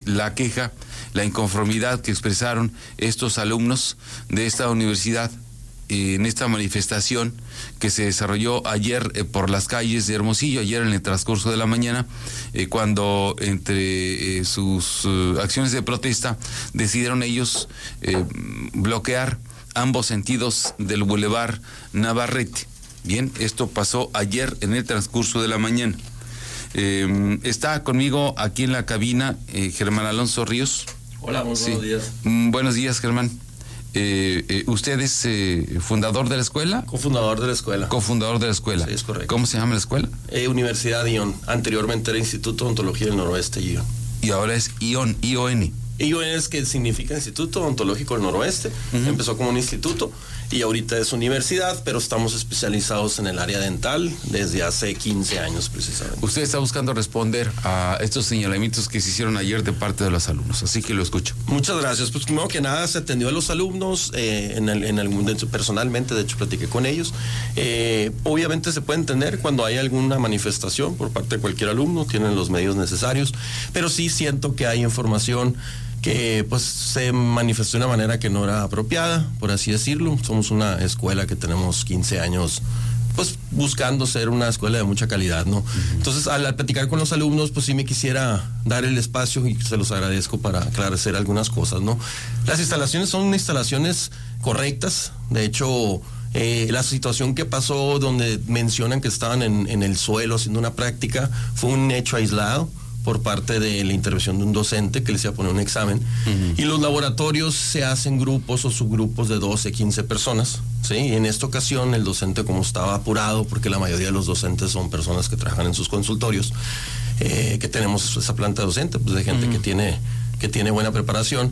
la queja, la inconformidad que expresaron estos alumnos de esta universidad en esta manifestación que se desarrolló ayer por las calles de Hermosillo, ayer en el transcurso de la mañana, cuando entre sus acciones de protesta decidieron ellos bloquear ambos sentidos del Boulevard Navarrete. Bien, esto pasó ayer en el transcurso de la mañana. Está conmigo aquí en la cabina Germán Alonso Ríos. Hola, buenos días. Buenos días, Germán. ¿Usted es fundador de la escuela? Cofundador de la escuela. Cofundador de la escuela. Sí, es correcto. ¿Cómo se llama la escuela? Universidad ION. Anteriormente era Instituto de Odontología del Noroeste, ION. Y ahora es ION, ION. ION es que significa Instituto Odontológico del Noroeste. Empezó como un instituto y ahorita es universidad, pero estamos especializados en el área dental desde hace 15 años precisamente. Usted está buscando responder a estos señalamientos que se hicieron ayer de parte de los alumnos, así que lo escucho. Muchas gracias. Pues primero que nada se atendió a los alumnos, personalmente, de hecho platiqué con ellos. Obviamente se puede entender cuando hay alguna manifestación por parte de cualquier alumno, tienen los medios necesarios, pero sí siento que hay información que pues se manifestó de una manera que no era apropiada, por así decirlo. Somos una escuela que tenemos 15 años pues buscando ser una escuela de mucha calidad, ¿no? Entonces, al platicar con los alumnos, pues sí me quisiera dar el espacio y se los agradezco para aclarecer algunas cosas, ¿no? Las instalaciones son instalaciones correctas, de hecho, la situación que pasó donde mencionan que estaban en el suelo haciendo una práctica fue un hecho aislado por parte de la intervención de un docente que les iba a poner un examen. Y los laboratorios se hacen grupos o subgrupos de 12, 15 personas, ¿sí? Y en esta ocasión el docente, como estaba apurado, porque la mayoría de los docentes son personas que trabajan en sus consultorios, que tenemos esa planta docente, pues de gente que tiene buena preparación,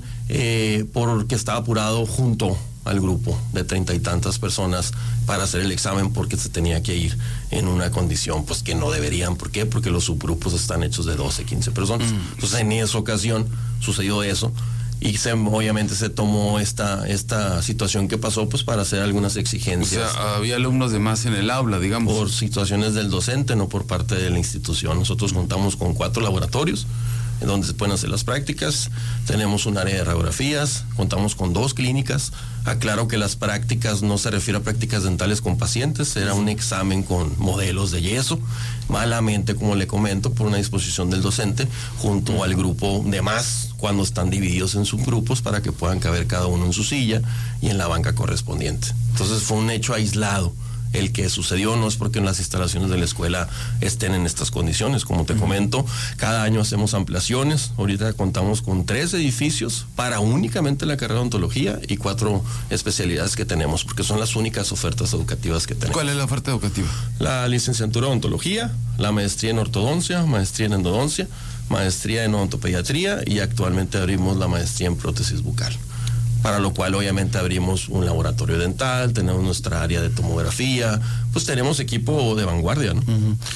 porque estaba apurado junto al grupo de 30 y tantas personas para hacer el examen porque se tenía que ir en una condición pues que no deberían. ¿Por qué? Porque los subgrupos están hechos de 12, 15 personas. Entonces en esa ocasión sucedió eso y obviamente se tomó esta situación que pasó pues para hacer algunas exigencias. O sea, había alumnos de más en el aula, digamos. Por situaciones del docente, no por parte de la institución. Nosotros contamos con 4 laboratorios en donde se pueden hacer las prácticas, tenemos un área de radiografías, contamos con 2 clínicas. Aclaro que las prácticas no se refiere a prácticas dentales con pacientes, era un examen con modelos de yeso, malamente, como le comento, por una disposición del docente, junto al grupo de más, cuando están divididos en subgrupos para que puedan caber cada uno en su silla y en la banca correspondiente. Entonces fue un hecho aislado. El que sucedió no es porque en las instalaciones de la escuela estén en estas condiciones. Como te comento, cada año hacemos ampliaciones. Ahorita contamos con 3 edificios para únicamente la carrera de odontología y 4 especialidades que tenemos, porque son las únicas ofertas educativas que tenemos. ¿Cuál es la oferta educativa? La licenciatura en odontología, la maestría en ortodoncia, maestría en endodoncia, maestría en odontopediatría y actualmente abrimos la maestría en prótesis bucal. Para lo cual obviamente abrimos un laboratorio dental, tenemos nuestra área de tomografía, pues tenemos equipo de vanguardia, ¿no?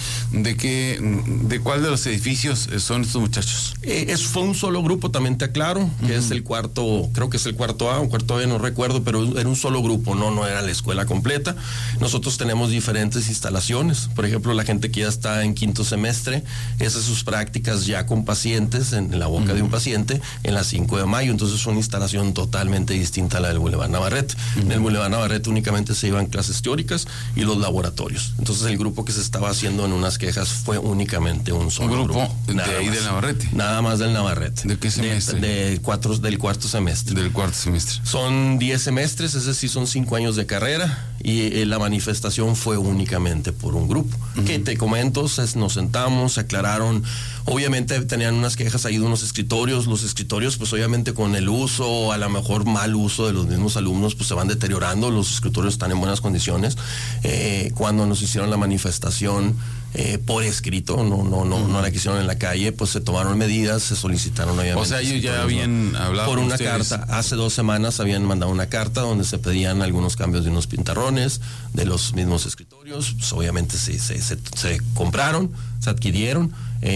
¿De cuál de los edificios son estos muchachos? Fue un solo grupo, también te aclaro, que es el cuarto, creo que es el cuarto A o cuarto B, no recuerdo, pero era un solo grupo, no era la escuela completa. Nosotros tenemos diferentes instalaciones, por ejemplo, la gente que ya está en 5º semestre, hace sus prácticas ya con pacientes, en la boca de un paciente, en la 5 de mayo, entonces es una instalación totalmente distinta a la del Boulevard Navarrete. En el Boulevard Navarrete únicamente se iban clases teóricas y los laboratorios. Entonces el grupo que se estaba haciendo en unas quejas fue únicamente un solo grupo. De ahí del Navarrete. Nada más del Navarrete. ¿De qué semestre? Del cuarto semestre. Del cuarto semestre. Son 10 semestres, es decir, son 5 años de carrera y la manifestación fue únicamente por un grupo. Que te comento, nos sentamos, se aclararon. Obviamente tenían unas quejas ahí de unos escritorios. Los escritorios, pues obviamente con el uso, a lo mejor mal uso de los mismos alumnos, pues se van deteriorando. Los escritorios están en buenas condiciones. Cuando nos hicieron la manifestación por escrito, no la quisieron en la calle, pues se tomaron medidas, se solicitaron obviamente. O sea, ellos ya habían hablado por con una ustedes. carta. Hace 2 semanas habían mandado una carta donde se pedían algunos cambios de unos pintarrones de los mismos escritorios. Pues obviamente se compraron, se adquirieron.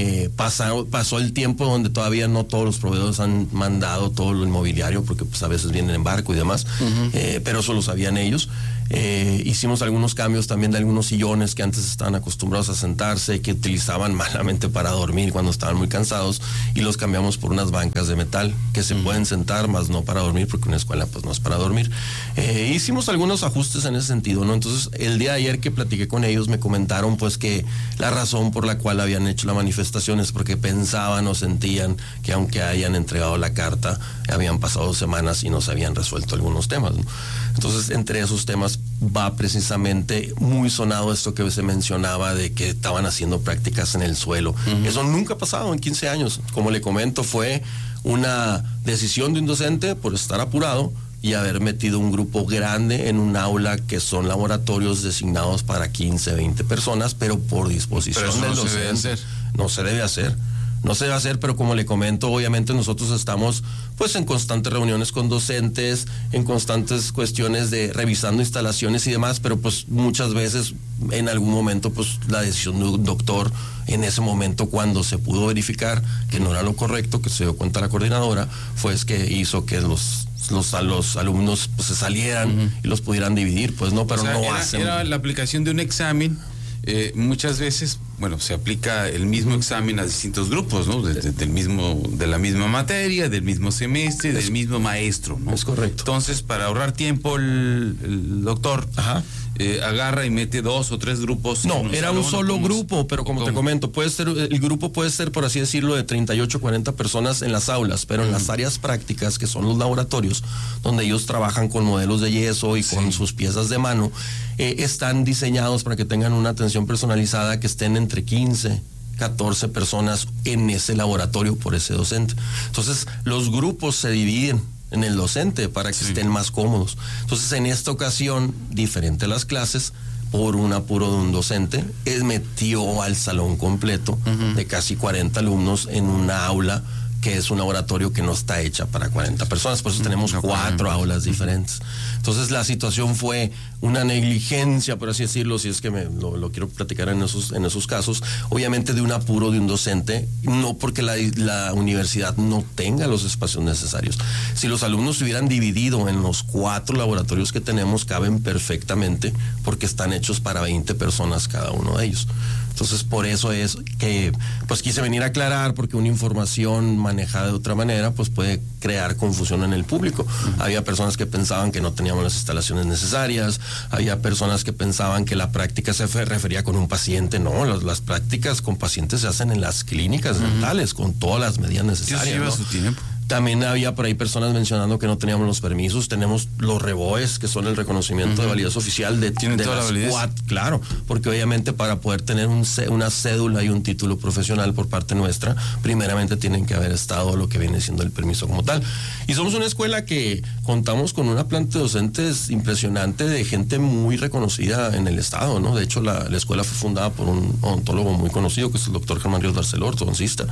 Pasó el tiempo donde todavía no todos los proveedores han mandado todo lo inmobiliario, porque pues a veces vienen en barco y demás, pero eso lo sabían ellos. Hicimos algunos cambios también de algunos sillones que antes estaban acostumbrados a sentarse, que utilizaban malamente para dormir cuando estaban muy cansados, y los cambiamos por unas bancas de metal que se pueden sentar, más no para dormir, porque una escuela pues no es para dormir. Hicimos algunos ajustes en ese sentido, ¿no? Entonces el día de ayer que platiqué con ellos me comentaron pues que la razón por la cual habían hecho la manifestación es porque pensaban o sentían que aunque hayan entregado la carta, habían pasado semanas y no se habían resuelto algunos temas, ¿no? Entonces, entre esos temas va precisamente muy sonado esto que se mencionaba de que estaban haciendo prácticas en el suelo. Eso nunca ha pasado en 15 años. Como le comento, fue una decisión de un docente por estar apurado y haber metido un grupo grande en un aula que son laboratorios designados para 15, 20 personas, pero por disposición del docente. No se debe hacer. No se debe hacer, pero como le comento, obviamente nosotros estamos pues en constantes reuniones con docentes, en constantes cuestiones de revisando instalaciones y demás, pero pues muchas veces en algún momento pues la decisión de un doctor en ese momento, cuando se pudo verificar que no era lo correcto, que se dio cuenta la coordinadora, fue que hizo que los alumnos pues se salieran y los pudieran dividir, pues no, pero o sea, no hacen. Era la aplicación de un examen. Muchas veces, bueno, se aplica el mismo examen a distintos grupos, ¿no? De la misma materia, del mismo semestre, del mismo maestro, ¿no? Es correcto. Entonces, para ahorrar tiempo, el doctor agarra y mete 2 o 3 grupos. No, era un solo grupo, pero como te comento, el grupo puede ser, por así decirlo, de 38 o 40 personas en las aulas, pero en las áreas prácticas, que son los laboratorios, donde ellos trabajan con modelos de yeso y con sus piezas de mano, están diseñados para que tengan una atención personalizada, que estén entre 15, 14 personas en ese laboratorio por ese docente. Entonces, los grupos se dividen en el docente para que estén más cómodos. Entonces, en esta ocasión, diferente a las clases, por un apuro de un docente, metió al salón completo de casi 40 alumnos en una aula que es un laboratorio que no está hecha para 40 personas, por eso tenemos 4 aulas diferentes. Entonces la situación fue una negligencia, por así decirlo, si es que lo quiero platicar en esos casos, obviamente de un apuro de un docente, no porque la universidad no tenga los espacios necesarios. Si los alumnos se hubieran dividido en los 4 laboratorios que tenemos, caben perfectamente, porque están hechos para 20 personas cada uno de ellos. Entonces, por eso es que pues quise venir a aclarar, porque una información manejada de otra manera pues puede crear confusión en el público. Había personas que pensaban que no teníamos las instalaciones necesarias, había personas que pensaban que la práctica se refería con un paciente. No, las prácticas con pacientes se hacen en las clínicas dentales con todas las medidas necesarias. Lleva su tiempo. También había por ahí personas mencionando que no teníamos los permisos. Tenemos los REBOEs, que son el reconocimiento de validez oficial de toda la validez. Claro, porque obviamente para poder tener una cédula y un título profesional por parte nuestra, primeramente tienen que haber estado lo que viene siendo el permiso como tal. Y somos una escuela que contamos con una planta de docentes impresionante, de gente muy reconocida en el estado, ¿no? De hecho, la escuela fue fundada por un odontólogo muy conocido, que es el doctor Germán Ríos Barceló, ortodoncista.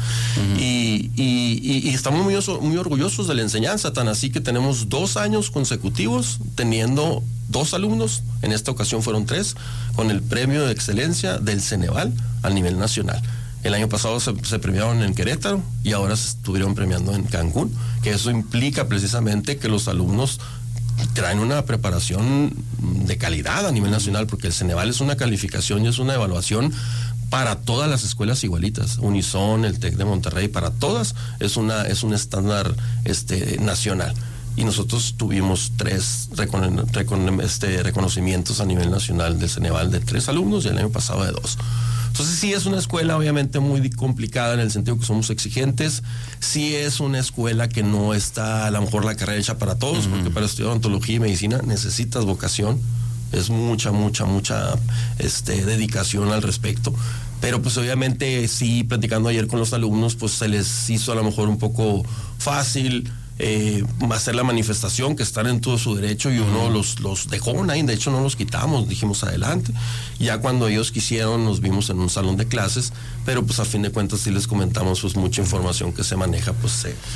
Y estamos muy orgullosos de la enseñanza, tan así que tenemos 2 años consecutivos teniendo 2 alumnos, en esta ocasión fueron 3, con el premio de excelencia del Ceneval a nivel nacional. El año pasado se premiaron en Querétaro y ahora se estuvieron premiando en Cancún, que eso implica precisamente que los alumnos traen una preparación de calidad a nivel nacional, porque el Ceneval es una calificación y es una evaluación para todas las escuelas igualitas. Unison, el TEC de Monterrey, para todas es un estándar nacional. Y nosotros tuvimos 3 reconocimientos a nivel nacional del Ceneval de 3 alumnos y el año pasado de 2. Entonces sí es una escuela obviamente muy complicada en el sentido que somos exigentes. Sí es una escuela que no está a lo mejor la carrera hecha para todos, porque para estudiar odontología y medicina necesitas vocación. Es mucha dedicación al respecto. Pero pues obviamente sí, platicando ayer con los alumnos, pues se les hizo a lo mejor un poco fácil hacer la manifestación, que están en todo su derecho, y uno los dejó online. De hecho no los quitamos, dijimos adelante. Ya cuando ellos quisieron nos vimos en un salón de clases, pero pues a fin de cuentas sí les comentamos pues mucha información que se maneja pues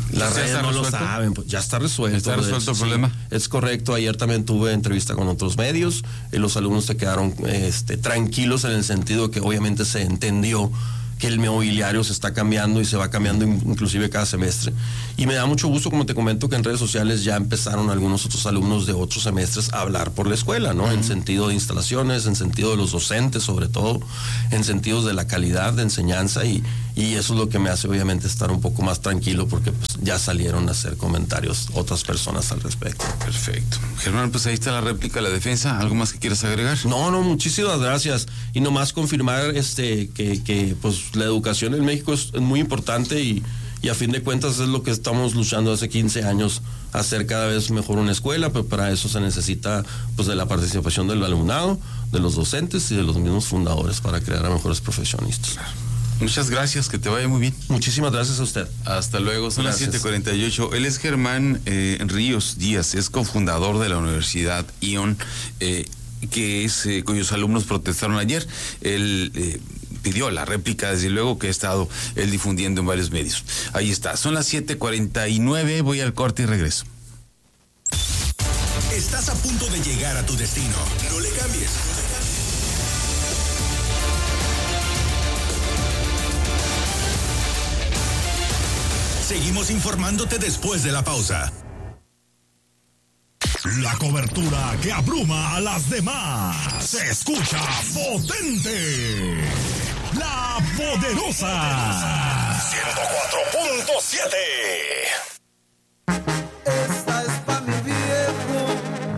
Las redes no lo saben, pues ya está resuelto. ¿Está resuelto el problema? Es correcto, ayer también tuve entrevista con otros medios y los alumnos se quedaron tranquilos en el sentido que obviamente se entendió que el mobiliario se está cambiando y se va cambiando inclusive cada semestre. Y me da mucho gusto, como te comento, que en redes sociales ya empezaron algunos otros alumnos de otros semestres a hablar por la escuela, ¿no? En sentido de instalaciones, en sentido de los docentes, sobre todo, en sentidos de la calidad de enseñanza y eso es lo que me hace obviamente estar un poco más tranquilo porque pues, ya salieron a hacer comentarios otras personas al respecto. Perfecto. Germán, pues ahí está la réplica, la defensa. ¿Algo más que quieras agregar? No, muchísimas gracias. Y nomás confirmar que pues la educación en México es muy importante y a fin de cuentas es lo que estamos luchando hace 15 años, hacer cada vez mejor una escuela, pero para eso se necesita pues de la participación del alumnado, de los docentes y de los mismos fundadores para crear a mejores profesionistas. Claro. Muchas gracias, que te vaya muy bien. Muchísimas gracias a usted. Hasta luego, son Gracias. las 7:48. Él es Germán Ríos Díaz, es cofundador de la Universidad ION, cuyos alumnos protestaron ayer. Él pidió la réplica, desde luego, que ha estado él difundiendo en varios medios. Ahí está, son las 7:49, voy al corte y regreso. Estás a punto de llegar a tu destino. No le cambies. Seguimos informándote después de la pausa. La cobertura que abruma a las demás. Se escucha potente. La Poderosa. 104.7. Esta es pa' mi viejo.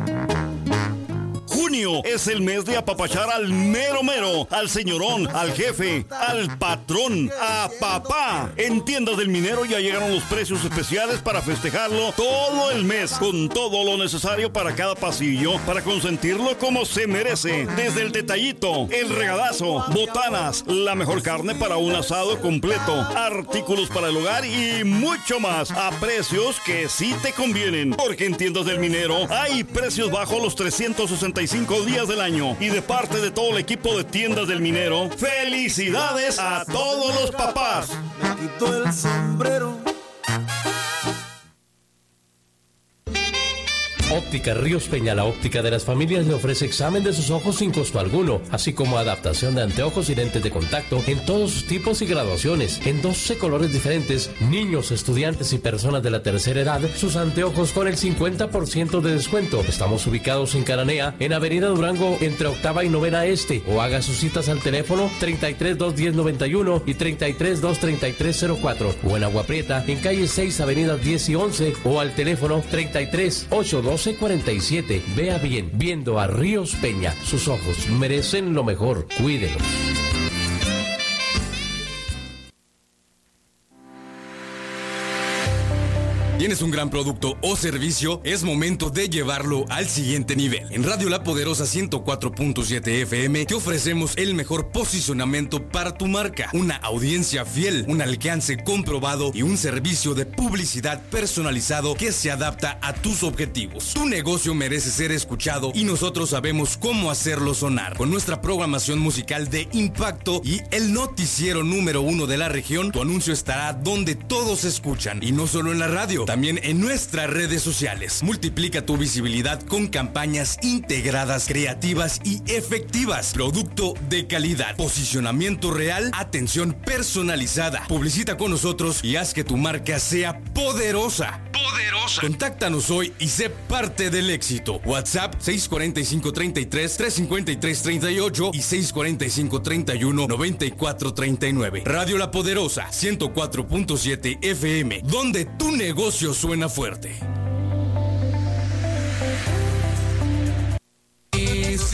Junio es el mes de apapachar al mero mero, al señorón, al jefe, al patrón, a papá. En Tiendas del Minero ya llegaron los precios especiales para festejarlo todo el mes, con todo lo necesario para cada pasillo, para consentirlo como se merece. Desde el detallito, el regalazo, botanas, la mejor carne para un asado completo, artículos para el hogar y mucho más, a precios que sí te convienen. Porque en Tiendas del Minero hay precios bajos los 365 días del año. Y de parte de todo el equipo de Tiendas del Minero, ¡felicidades a todos los papás! Me quito el sombrero. Óptica Ríos Peña, la óptica de las familias, le ofrece examen de sus ojos sin costo alguno, así como adaptación de anteojos y lentes de contacto en todos sus tipos y graduaciones, en 12 colores diferentes. Niños, estudiantes y personas de la tercera edad, sus anteojos con el 50% de descuento. Estamos ubicados en Cananea, en Avenida Durango, entre Octava y Novena Este, o haga sus citas al teléfono 33 210 91 y 33 233 04, o en Agua Prieta, en calle 6, Avenida 10 y 11, o al teléfono 33 812 47. Vea bien, viendo a Ríos Peña. Sus ojos merecen lo mejor. Cuídelos. ¿Tienes un gran producto o servicio? Es momento de llevarlo al siguiente nivel. En Radio La Poderosa 104.7 FM te ofrecemos el mejor posicionamiento para tu marca, una audiencia fiel, un alcance comprobado y un servicio de publicidad personalizado que se adapta a tus objetivos. Tu negocio merece ser escuchado y nosotros sabemos cómo hacerlo sonar. Con nuestra programación musical de impacto y el noticiero número 1 de la región, tu anuncio estará donde todos escuchan, y no solo en la radio, también en nuestras redes sociales. Multiplica tu visibilidad con campañas integradas, creativas y efectivas. Producto de calidad, posicionamiento real, atención personalizada. Publicita con nosotros y haz que tu marca sea poderosa. ¡Poderosa! Contáctanos hoy y sé parte del éxito. WhatsApp 645-33-353-38 y 645-31-9439. Radio La Poderosa 104.7 FM, donde tu negocio suena fuerte. Y si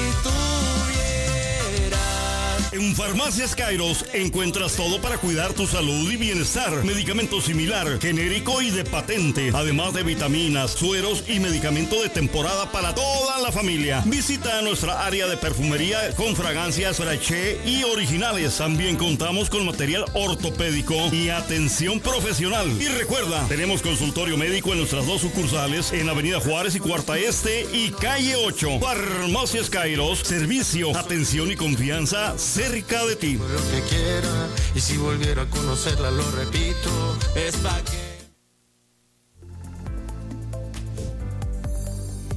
En Farmacias Kairos encuentras todo para cuidar tu salud y bienestar. Medicamento similar, genérico y de patente. Además de vitaminas, sueros y medicamento de temporada para toda la familia. Visita nuestra área de perfumería con fragancias Fraiche y originales. También contamos con material ortopédico y atención profesional. Y recuerda, tenemos consultorio médico en nuestras dos sucursales en Avenida Juárez y Cuarta Este y Calle 8. Farmacias Kairos, servicio, atención y confianza cerca de ti. lo que quiera, y si volviera a conocerla, lo repito, es pa' que...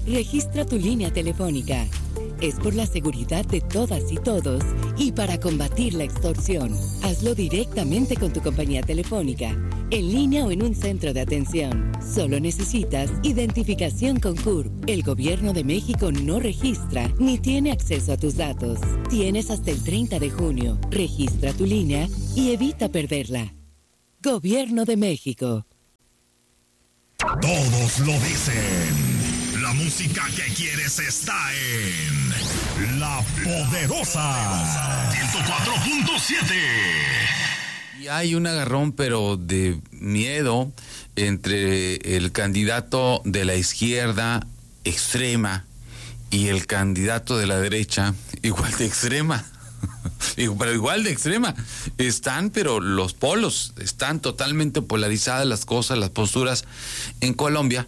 Registra tu línea telefónica. Es por la seguridad de todas y todos y para combatir la extorsión. Hazlo directamente con tu compañía telefónica, en línea o en un centro de atención. Solo necesitas identificación con CURP. El Gobierno de México no registra ni tiene acceso a tus datos. Tienes hasta el 30 de junio. Registra tu línea y evita perderla. Gobierno de México. Todos lo dicen. La música que quieres está en La Poderosa 104.7. Y hay un agarrón, pero de miedo, entre el candidato de la izquierda extrema y el candidato de la derecha igual de extrema. Pero igual de extrema. Están, pero los polos, están totalmente polarizadas las cosas, las posturas en Colombia.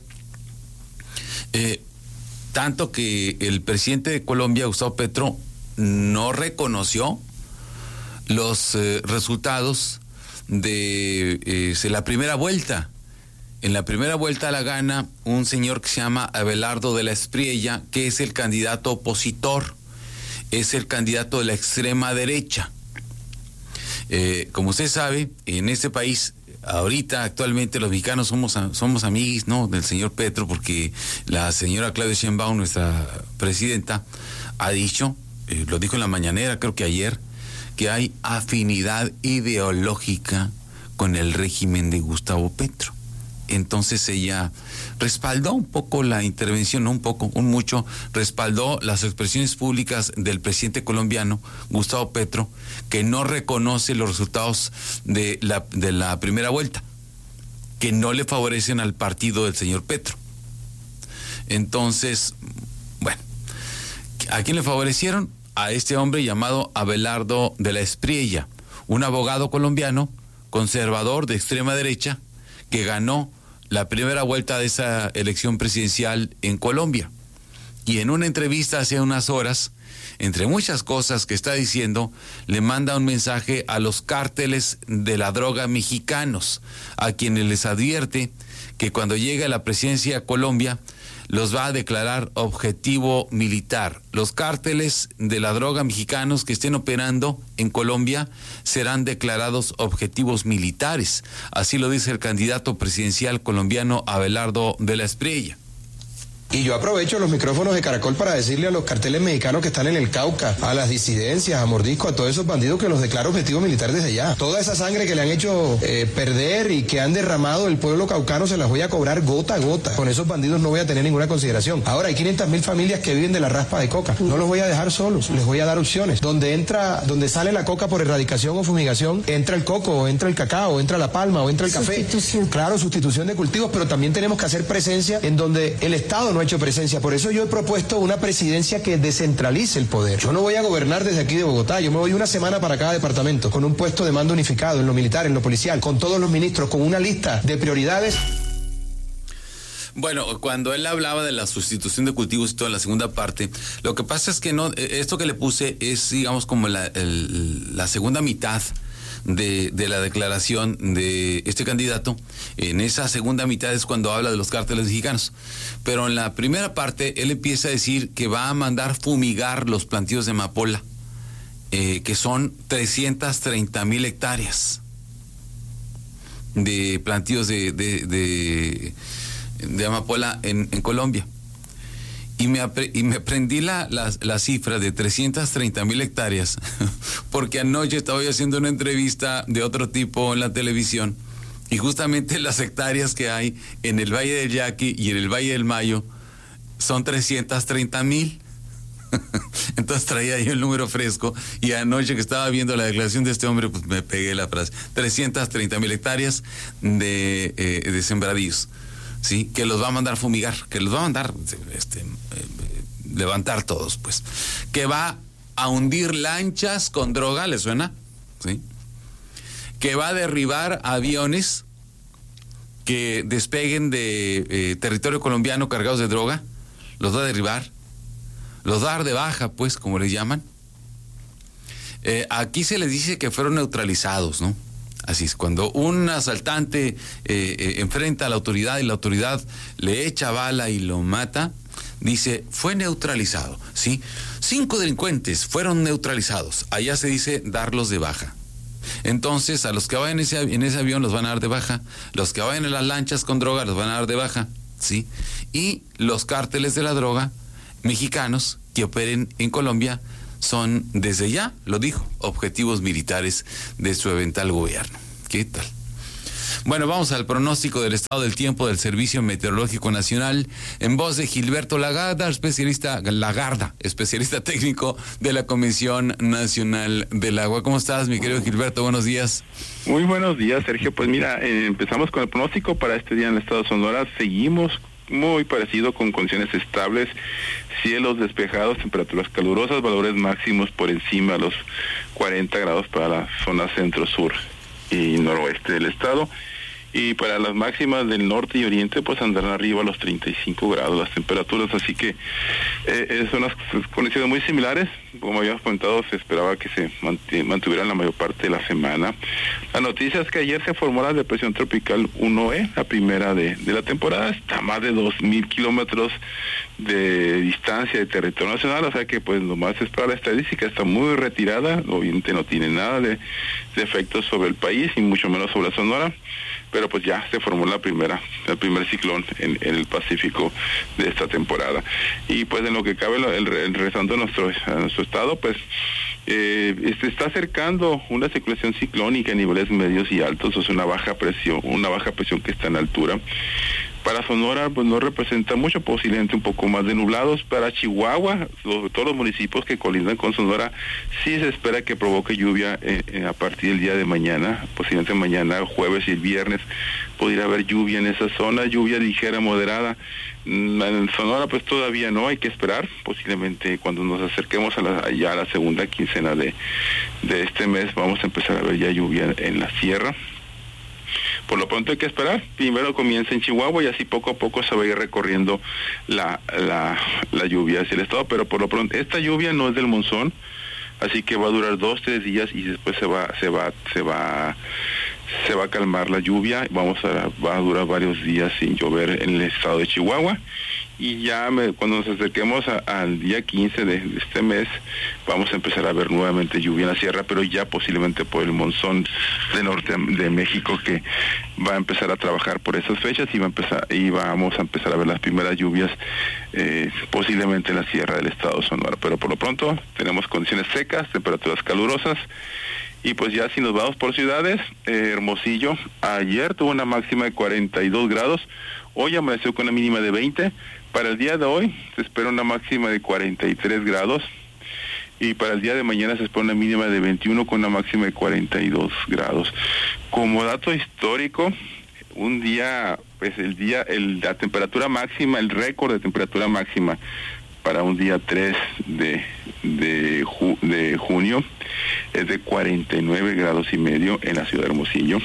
Tanto que el presidente de Colombia, Gustavo Petro, no reconoció los resultados de la primera vuelta. En la primera vuelta la gana un señor que se llama Abelardo de la Espriella, que es el candidato opositor, es el candidato de la extrema derecha. Como usted sabe, en este país, ahorita, actualmente, los mexicanos somos amiguis, ¿no?, del señor Petro, porque la señora Claudia Sheinbaum, nuestra presidenta, ha dicho, lo dijo en la mañanera, creo que ayer, que hay afinidad ideológica con el régimen de Gustavo Petro. Entonces ella respaldó un poco la intervención, no un poco, un mucho, respaldó las expresiones públicas del presidente colombiano, Gustavo Petro, que no reconoce los resultados de la primera vuelta, que no le favorecen al partido del señor Petro. Entonces, bueno, ¿a quién le favorecieron? A este hombre llamado Abelardo de la Espriella, un abogado colombiano, conservador de extrema derecha, que ganó la primera vuelta de esa elección presidencial en Colombia. Y en una entrevista hace unas horas, entre muchas cosas que está diciendo, le manda un mensaje a los cárteles de la droga mexicanos, a quienes les advierte que cuando llegue a la presidencia de Colombia los va a declarar objetivo militar. Los cárteles de la droga mexicanos que estén operando en Colombia serán declarados objetivos militares. Así lo dice el candidato presidencial colombiano Abelardo de la Espriella. Y yo aprovecho los micrófonos de Caracol para decirle a los carteles mexicanos que están en el Cauca, a las disidencias, a Mordisco, a todos esos bandidos que los declaro objetivo militar desde ya. Toda esa sangre que le han hecho perder y que han derramado el pueblo caucano se las voy a cobrar gota a gota. Con esos bandidos no voy a tener ninguna consideración. Ahora hay 500,000 familias que viven de la raspa de coca. No los voy a dejar solos, les voy a dar opciones. Donde sale la coca por erradicación o fumigación, entra el coco, o entra el cacao, o entra la palma, o entra el café. Claro, sustitución de cultivos, pero también tenemos que hacer presencia en donde el Estado no ha hecho presencia. Por eso yo he propuesto una presidencia que descentralice el poder. Yo no voy a gobernar desde aquí de Bogotá, yo me voy una semana para cada departamento, con un puesto de mando unificado en lo militar, en lo policial, con todos los ministros, con una lista de prioridades. Bueno, cuando él hablaba de la sustitución de cultivos y toda la segunda parte, lo que pasa es que no, esto que le puse es, digamos, como la segunda mitad de la declaración de este candidato. En esa segunda mitad es cuando habla de los cárteles mexicanos, pero en la primera parte él empieza a decir que va a mandar fumigar los plantíos de amapola, que son 330,000 hectáreas de plantíos de amapola en Colombia. Y me aprendí la cifra de 330,000 hectáreas, porque anoche estaba yo haciendo una entrevista de otro tipo en la televisión, y justamente las hectáreas que hay en el Valle del Yaqui y en el Valle del Mayo son 330,000. Entonces traía yo el número fresco, y anoche que estaba viendo la declaración de este hombre, pues me pegué la frase. 330,000 hectáreas de sembradíos, ¿sí? Que los va a mandar fumigar, que los va a mandar levantar todos, pues. Que va a hundir lanchas con droga, ¿le suena? ¿Sí? Que va a derribar aviones que despeguen de territorio colombiano cargados de droga, los va a derribar, los va a dar de baja, pues, como les llaman. Aquí se les dice que fueron neutralizados, ¿no? Así es, cuando un asaltante enfrenta a la autoridad y la autoridad le echa bala y lo mata, dice, fue neutralizado, ¿sí? 5 delincuentes fueron neutralizados. Allá se dice darlos de baja. Entonces, a los que vayan en ese avión los van a dar de baja, los que vayan en las lanchas con droga los van a dar de baja, ¿sí? Y los cárteles de la droga mexicanos que operen en Colombia son, desde ya, lo dijo, objetivos militares de su eventual gobierno. ¿Qué tal? Bueno, vamos al pronóstico del estado del tiempo del Servicio Meteorológico Nacional en voz de Gilberto Lagarda, especialista técnico de la Comisión Nacional del Agua. ¿Cómo estás, mi querido Gilberto? Buenos días. Muy buenos días, Sergio. Pues mira, empezamos con el pronóstico para este día en el estado de Sonora. Seguimos muy parecido con condiciones estables, cielos despejados, temperaturas calurosas, valores máximos por encima de los 40 grados para la zona centro-sur y noroeste del estado, y para las máximas del norte y oriente pues andarán arriba a los 35 grados las temperaturas, así que son unas condiciones muy similares. Como habíamos comentado, se esperaba que se mantuvieran la mayor parte de la semana. La noticia es que ayer se formó la depresión tropical 1E, la primera de la temporada. Está a más de 2,000 kilómetros de distancia de territorio nacional, o sea que pues nomás es para la estadística, está muy retirada, obviamente no tiene nada de efectos sobre el país y mucho menos sobre Sonora, pero pues ya se formó el primer ciclón en el Pacífico de esta temporada. Y pues en lo que cabe, regresando a nuestro estado, pues se está acercando una circulación ciclónica a niveles medios y altos, o sea, una baja presión que está en altura. Para Sonora, pues no representa mucho, posiblemente un poco más de nublados. Para Chihuahua, todos los municipios que colindan con Sonora, sí se espera que provoque lluvia a partir del día de mañana, posiblemente mañana, jueves y el viernes, podría haber lluvia en esa zona, lluvia ligera, moderada. En Sonora, pues todavía no, hay que esperar, posiblemente cuando nos acerquemos a la segunda quincena de este mes, vamos a empezar a ver ya lluvia en la sierra. Por lo pronto hay que esperar, primero comienza en Chihuahua y así poco a poco se va a ir recorriendo la lluvia hacia el estado, pero por lo pronto esta lluvia no es del monzón, así que va a durar 2-3 días y después se va a calmar la lluvia. Va a durar varios días sin llover en el estado de Chihuahua, y ya cuando nos acerquemos al día 15 de este mes vamos a empezar a ver nuevamente lluvia en la sierra, pero ya posiblemente por el monzón del norte de México, que va a empezar a trabajar por esas fechas y vamos a empezar a ver las primeras lluvias posiblemente en la sierra del estado de Sonora. Pero por lo pronto tenemos condiciones secas, temperaturas calurosas. Y pues ya si nos vamos por ciudades, Hermosillo ayer tuvo una máxima de 42 grados, hoy amaneció con una mínima de 20, para el día de hoy se espera una máxima de 43 grados, y para el día de mañana se espera una mínima de 21 con una máxima de 42 grados. Como dato histórico, un día, pues la temperatura máxima, el récord de temperatura máxima para un día 3 de junio es de 49 grados y medio en la ciudad de Hermosillo.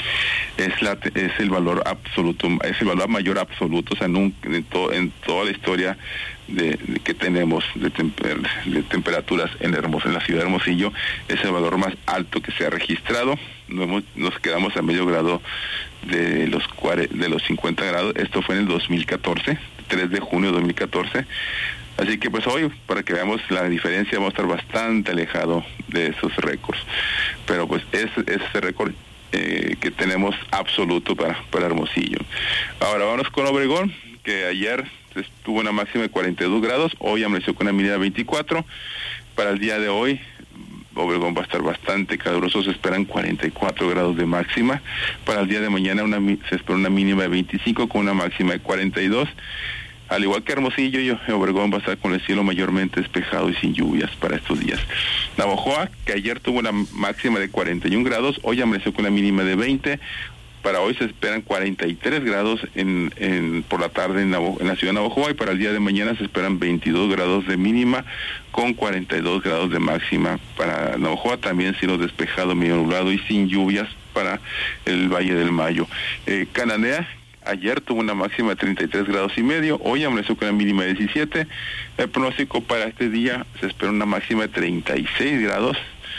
Es el valor absoluto, es el valor mayor absoluto, o sea, en toda la historia que tenemos de temperaturas en la ciudad de Hermosillo, es el valor más alto que se ha registrado. Nos quedamos a medio grado de los 50 grados. Esto fue en el 2014, 3 de junio de 2014. Así que pues hoy, para que veamos la diferencia, vamos a estar bastante alejado de esos récords. Pero pues es ese récord que tenemos absoluto para Hermosillo. Ahora vámonos con Obregón, que ayer tuvo una máxima de 42 grados, hoy amaneció con una mínima de 24. Para el día de hoy, Obregón va a estar bastante caluroso, se esperan 44 grados de máxima. Para el día de mañana se espera una mínima de 25 con una máxima de 42. Al igual que Hermosillo, Obregón va a estar con el cielo mayormente despejado y sin lluvias para estos días. Navojoa, que ayer tuvo una máxima de 41 grados, hoy amaneció con una mínima de 20. Para hoy se esperan 43 grados por la tarde en la ciudad de Navojoa, y para el día de mañana se esperan 22 grados de mínima con 42 grados de máxima para Navojoa. También cielo despejado, medio nublado y sin lluvias para el Valle del Mayo. Cananea, ayer tuvo una máxima de 33 grados y medio, hoy amaneció con una mínima de 17. El pronóstico para este día se espera una máxima de 36 grados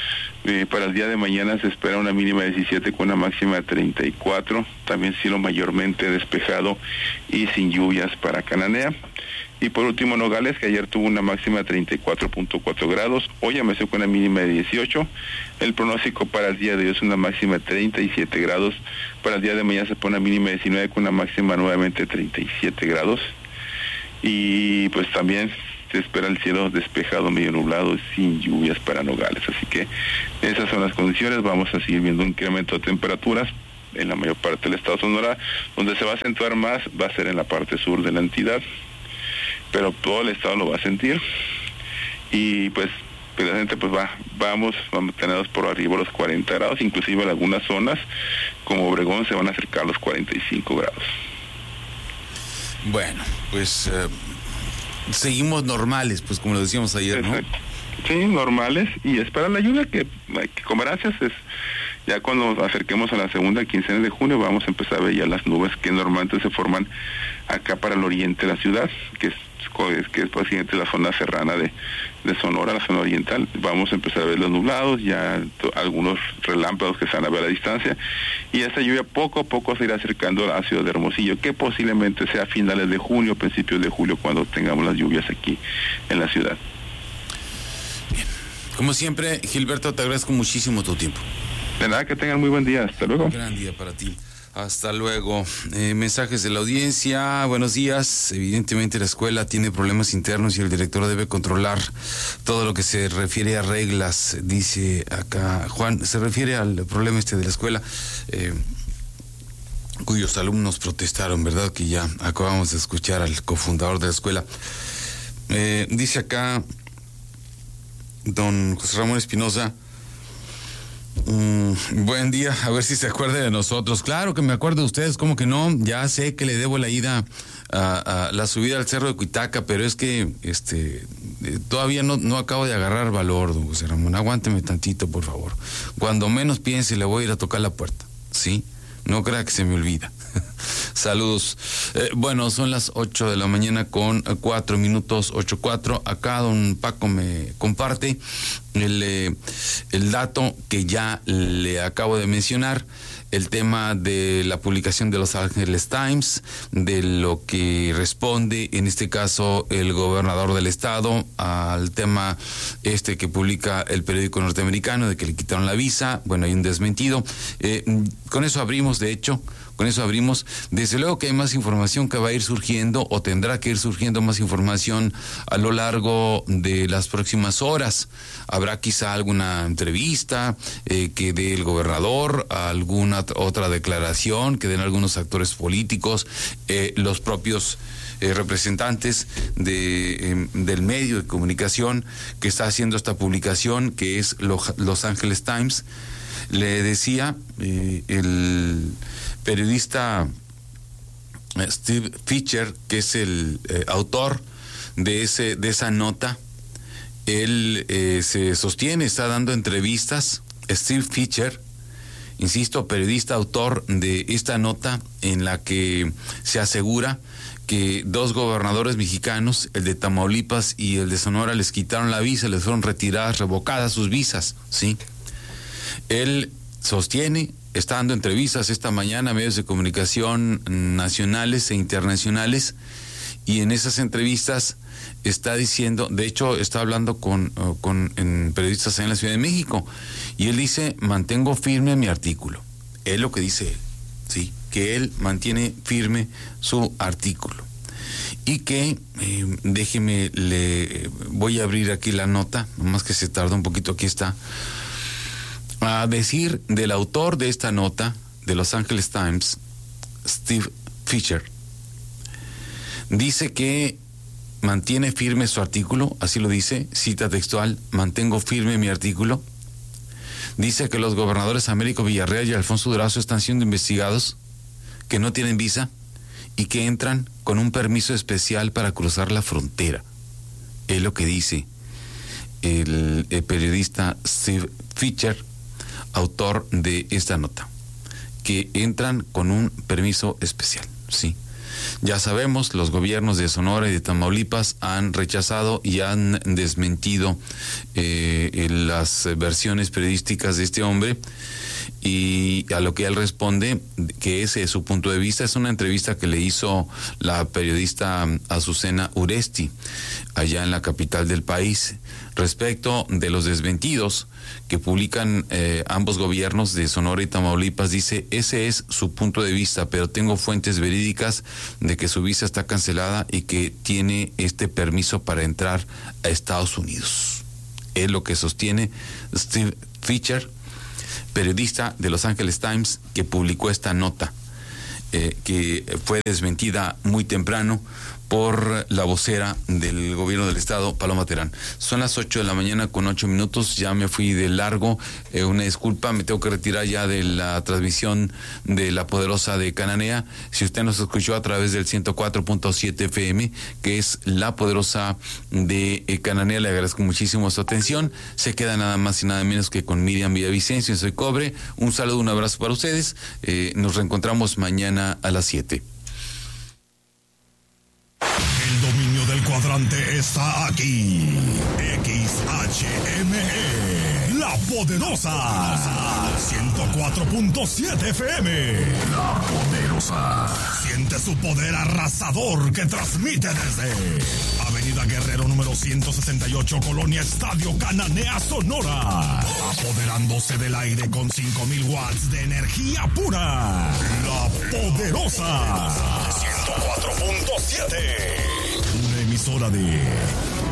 Para el día de mañana se espera una mínima de 17 con una máxima de 34, también cielo mayormente despejado y sin lluvias para Cananea. Y por último Nogales, que ayer tuvo una máxima de 34.4 grados, hoy amaneció con una mínima de 18. El pronóstico para el día de hoy es una máxima de 37 grados, para el día de mañana se pone una mínima de 19 con una máxima nuevamente de 37 grados. Y pues también se espera el cielo despejado, medio nublado, sin lluvias para Nogales. Así que esas son las condiciones. Vamos a seguir viendo un incremento de temperaturas en la mayor parte del estado de Sonora. Donde se va a acentuar más va a ser en la parte sur de la entidad, pero todo el estado lo va a sentir. Y pues la gente pues vamos tenerlos por arriba los 40 grados, inclusive en algunas zonas como Obregón se van a acercar a los 45 grados. Bueno, pues seguimos normales, pues como lo decíamos ayer, ¿no? Exacto. Sí, normales, y esperar la lluvia que con gracias es ya cuando nos acerquemos a la segunda quincena de junio vamos a empezar a ver ya las nubes que normalmente se forman acá para el oriente de la ciudad, que es básicamente la zona serrana de Sonora, la zona oriental. Vamos a empezar a ver los nublados, ya algunos relámpagos que se van a ver a la distancia, y esta lluvia poco a poco se irá acercando a la ciudad de Hermosillo, que posiblemente sea a finales de junio, principios de julio, cuando tengamos las lluvias aquí en la ciudad. Bien. Como siempre, Gilberto, te agradezco muchísimo tu tiempo. De nada, que tengan muy buen día. Hasta luego. Gran día para ti. Hasta luego. Mensajes de la audiencia. Buenos días. Evidentemente la escuela tiene problemas internos y el director debe controlar todo lo que se refiere a reglas, dice acá Juan. Se refiere al problema de la escuela, cuyos alumnos protestaron, ¿verdad? Que ya acabamos de escuchar al cofundador de la escuela. Dice acá don José Ramón Espinosa. Buen día, a ver si se acuerda de nosotros. Claro que me acuerdo de ustedes, ¿cómo que no? Ya sé que le debo la ida a la subida al Cerro de Cuitaca, pero es que todavía no acabo de agarrar valor, don José Ramón. Aguánteme tantito, por favor. Cuando menos piense, le voy a ir a tocar la puerta, ¿sí? No crea que se me olvida. Saludos. Bueno, son las 8 de la mañana con 4 minutos, 8:04. Acá don Paco me comparte el dato que ya le acabo de mencionar, el tema de la publicación de Los Angeles Times, de lo que responde en este caso el gobernador del estado al tema que publica el periódico norteamericano de que le quitaron la visa. Bueno, hay un desmentido. Con eso abrimos, de hecho. Con eso abrimos. Desde luego que hay más información que va a ir surgiendo, o tendrá que ir surgiendo más información a lo largo de las próximas horas. Habrá quizá alguna entrevista que dé el gobernador, alguna otra declaración que den algunos actores políticos, los propios representantes del medio de comunicación que está haciendo esta publicación, que es Los Angeles Times. Le decía el periodista Steve Fisher, que es el autor de esa nota. Él se sostiene, está dando entrevistas. Steve Fisher, insisto, periodista, autor de esta nota en la que se asegura que 2 gobernadores mexicanos, el de Tamaulipas y el de Sonora, les quitaron la visa, les fueron retiradas, revocadas sus visas, ¿sí? Él sostiene, está dando entrevistas esta mañana a medios de comunicación nacionales e internacionales, y en esas entrevistas está diciendo, de hecho está hablando con periodistas en la Ciudad de México, y él dice: mantengo firme mi artículo. Es lo que dice él, sí, que él mantiene firme su artículo, y que déjeme, le voy a abrir aquí la nota, nomás que se tarda un poquito, aquí está. A decir del autor de esta nota de Los Angeles Times, Steve Fisher, dice que mantiene firme su artículo, así lo dice, cita textual: mantengo firme mi artículo. Dice que los gobernadores Américo Villarreal y Alfonso Durazo están siendo investigados, que no tienen visa y que entran con un permiso especial para cruzar la frontera. Es lo que dice el periodista Steve Fisher, autor de esta nota, que entran con un permiso especial, sí. Ya sabemos, los gobiernos de Sonora y de Tamaulipas han rechazado y han desmentido las versiones periodísticas de este hombre, y a lo que él responde que ese es su punto de vista. Es una entrevista que le hizo la periodista Azucena Uresti allá en la capital del país respecto de los desmentidos que publican ambos gobiernos de Sonora y Tamaulipas. Dice, ese es su punto de vista, pero tengo fuentes verídicas de que su visa está cancelada y que tiene este permiso para entrar a Estados Unidos. Es lo que sostiene Steve Fisher, periodista de Los Angeles Times, que publicó esta nota, que fue desmentida muy temprano por la vocera del gobierno del estado, Paloma Terán. Son las 8:08 a.m, ya me fui de largo, una disculpa, me tengo que retirar ya de la transmisión de La Poderosa de Cananea. Si usted nos escuchó a través del 104.7 FM, que es La Poderosa de Cananea, le agradezco muchísimo su atención. Se queda nada más y nada menos que con Miriam Villavicencio, soy Cobre. Un saludo, un abrazo para ustedes. Nos reencontramos mañana a las 7. El dominio del cuadrante está aquí. XHME, La Poderosa. 104.7 FM. La Poderosa. Siente su poder arrasador que transmite desde Avenida Guerrero número 168, Colonia Estadio Cananea, Sonora. Apoderándose del aire con 5,000 watts de energía pura. La Poderosa. 104.7. Una emisora de